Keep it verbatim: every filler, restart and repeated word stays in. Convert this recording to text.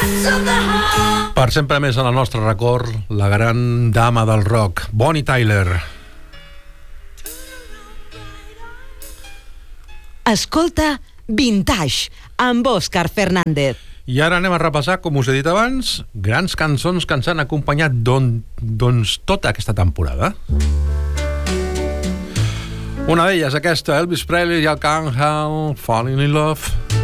Per sempre més en el nostre record, la gran dama del rock, Bonnie Tyler. Escolta Vintage, amb Òscar Fernández. I ara anem a repassar, com us he dit abans, grans cançons que ens han acompanyat don, doncs tota aquesta temporada. Una d'elles, aquesta, Elvis Presley i el Can't Help Falling in Love.